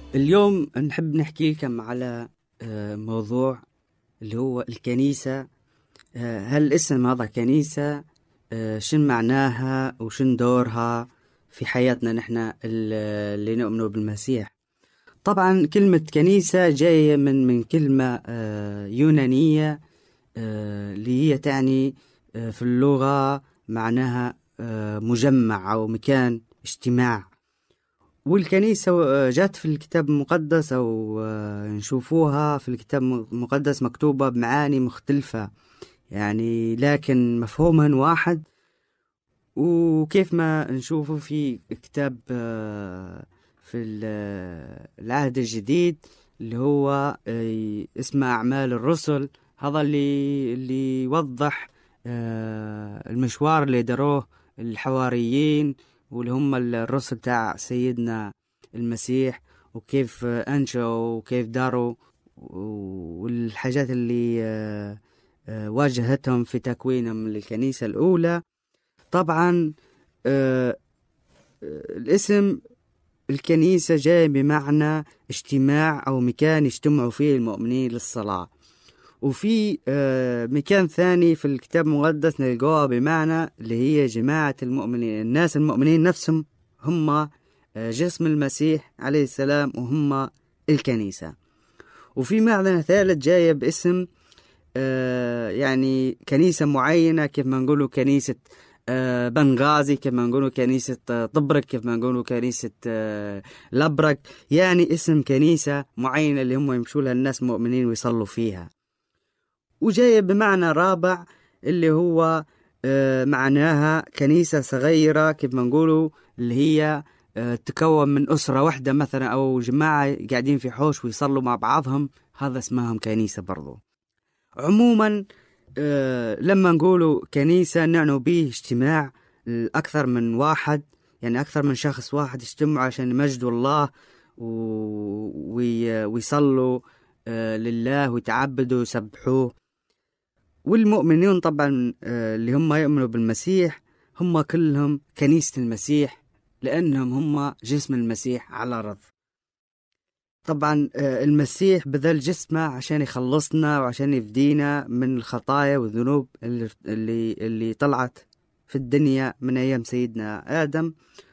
اليوم نحب نحكي لكم على موضوع اللي هو الكنيسة. هل الاسم هذا كنيسة شن معناها وشن دورها في حياتنا نحن اللي نؤمن بالمسيح؟ طبعا كلمة كنيسة جاية من كلمة يونانية اللي هي تعني في اللغة معناها مجمع أو مكان اجتماع. والكنيسة جات في الكتاب المقدس أو نشوفوها في الكتاب المقدس مكتوبة بمعاني مختلفة، يعني لكن مفهومها واحد. وكيف ما نشوفه في كتاب في العهد الجديد اللي هو اسمه أعمال الرسل، هذا اللي يوضح المشوار اللي دروه الحواريين واللي هم الرسل تاع سيدنا المسيح، وكيف أنشأوا وكيف داروا والحاجات اللي واجهتهم في تكوينهم للكنيسة الأولى. طبعا الاسم الكنيسة جاي بمعنى اجتماع أو مكان يجتمعوا فيه المؤمنين للصلاة. وفي مكان ثاني في الكتاب المقدس نلقوها بمعنى اللي هي جماعة المؤمنين، الناس المؤمنين نفسهم هم جسم المسيح عليه السلام وهم الكنيسة. وفي معنى ثالث جاية باسم يعني كنيسة معينة، كيف ما نقولوا كنيسة بنغازي، كيف ما نقولوا كنيسة طبرق، كيف ما نقولوا كنيسة لبرق، يعني اسم كنيسة معينة اللي هم يمشوا لها الناس مؤمنين ويصلوا فيها. وجاية بمعنى رابع اللي هو معناها كنيسة صغيرة، كيف ما نقولوا اللي هي تكون من أسرة واحدة مثلا أو جماعة قاعدين في حوش ويصلوا مع بعضهم، هذا اسمهم كنيسة برضو. عموما لما نقولوا كنيسة نعنوا به اجتماع أكثر من واحد، يعني أكثر من شخص واحد يجتمعوا عشان يمجدوا الله ويصلوا لله ويتعبدوا ويسبحوه. والمؤمنين طبعا اللي هم يؤمنوا بالمسيح هم كلهم كنيسة المسيح، لأنهم هم جسم المسيح على الأرض. طبعا المسيح بذل جسمه عشان يخلصنا وعشان يفدينا من الخطايا والذنوب اللي طلعت في الدنيا من أيام سيدنا آدم.